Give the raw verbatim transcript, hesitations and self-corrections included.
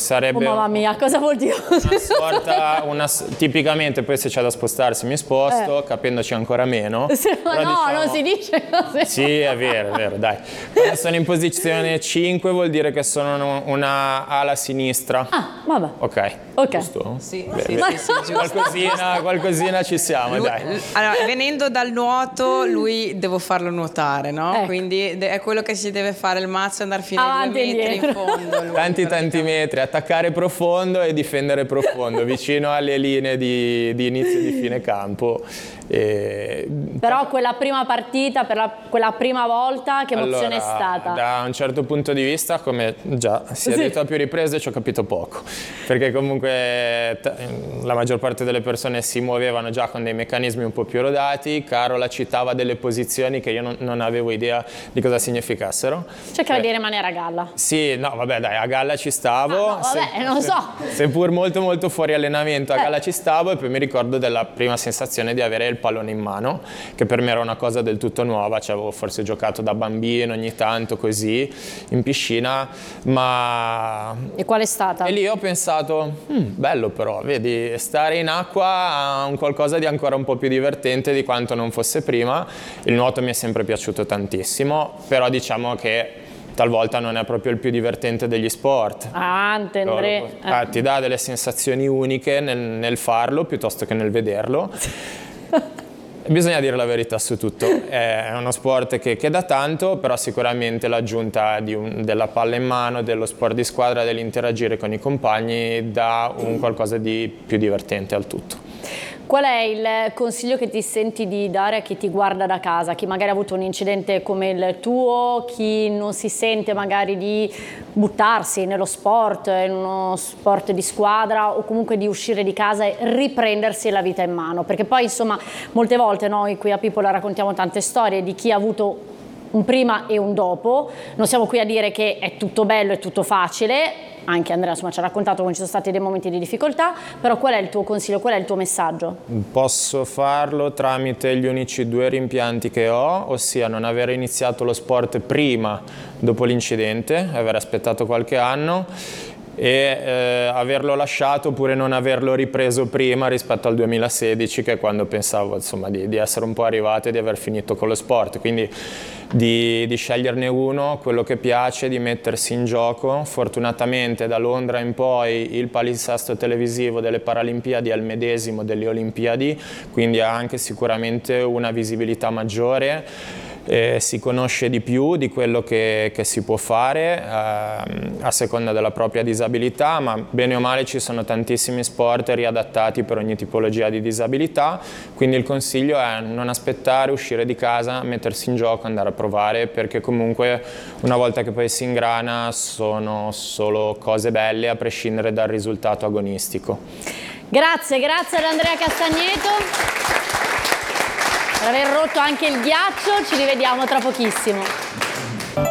sarebbe... Oh mamma mia, cosa vuol dire? Una sorta, una, tipicamente poi se c'è da spostarsi mi sposto, Eh. capendoci ancora meno. Se, ma Però no, diciamo, non si dice così. Sì, è vero, è vero, dai. Quando sono in posizione cinque vuol dire che sono una ala sinistra. Ah, vabbè. Ok. Ok. Giusto? Sì, Beh, sì, beh, sì, sì, giusto. Qualcosina, qualcosina ci siamo, Lui- dai. allora, venendo dal nuoto, lui devo farlo nuotare, no? Ecco. Quindi de- è quello che si deve fare il mazzo e andare fino ai Avanti due e metri in indietro. fondo. lui, Tanti tanti praticamente. metri, attaccare profondo e difendere profondo, vicino alle linee di, di inizio e di fine campo. E... Però quella prima partita, per la, quella prima volta, che emozione Allora, è stata? Da un certo punto di vista, come già si è Sì. detto a più riprese, ci ho capito poco, perché comunque t- la maggior parte delle persone si muovevano già con dei meccanismi un po' più rodati. Carola citava delle posizioni che io non, non avevo idea di cosa significassero. Cercava Eh, di rimanere a galla. Sì, no, vabbè, dai, a galla ci stavo. Ah, no, vabbè, se- non se- so. Seppur molto molto fuori allenamento, a Eh. galla ci stavo, e poi mi ricordo della prima sensazione di avere il pallone in mano, che per me era una cosa del tutto nuova. Ci avevo forse giocato da bambino ogni tanto così in piscina, ma E qual è stata? e lì ho pensato, "Mm, bello però, vedi, stare in acqua ha un qualcosa di ancora un po' più divertente di quanto non fosse prima. Il nuoto mi è sempre piaciuto tantissimo, però diciamo che talvolta non è proprio il più divertente degli sport. Ah, Andre. Loro- ah, ti dà delle sensazioni uniche nel, nel farlo piuttosto che nel vederlo. Bisogna dire la verità su tutto, è uno sport che, che dà tanto, però sicuramente l'aggiunta di un- della palla in mano, dello sport di squadra, dell'interagire con i compagni dà un qualcosa di più divertente al tutto. Qual è il consiglio che ti senti di dare a chi ti guarda da casa, chi magari ha avuto un incidente come il tuo, chi non si sente magari di buttarsi nello sport, in uno sport di squadra, o comunque di uscire di casa e riprendersi la vita in mano? Perché poi insomma molte volte noi qui a People raccontiamo tante storie di chi ha avuto un prima e un dopo. Non siamo qui a dire che è tutto bello e tutto facile, anche Andrea insomma ci ha raccontato come ci sono stati dei momenti di difficoltà, però qual è il tuo consiglio, qual è il tuo messaggio? Posso farlo tramite gli unici due rimpianti che ho, ossia non aver iniziato lo sport prima dopo l'incidente, aver aspettato qualche anno, e eh, averlo lasciato oppure non averlo ripreso prima rispetto al duemilasedici, che è quando pensavo insomma di, di essere un po' arrivato e di aver finito con lo sport. Quindi di, di sceglierne uno, quello che piace, di mettersi in gioco. Fortunatamente da Londra in poi il palinsesto televisivo delle Paralimpiadi è il medesimo delle Olimpiadi, quindi ha anche sicuramente una visibilità maggiore. Eh, si conosce di più di quello che, che si può fare eh, a seconda della propria disabilità, ma bene o male ci sono tantissimi sport riadattati per ogni tipologia di disabilità, quindi il consiglio è non aspettare, uscire di casa, mettersi in gioco, andare a provare, perché comunque una volta che poi si ingrana sono solo cose belle a prescindere dal risultato agonistico. Grazie, grazie ad Andrea Castagneto per aver rotto anche il ghiaccio, ci rivediamo tra pochissimo.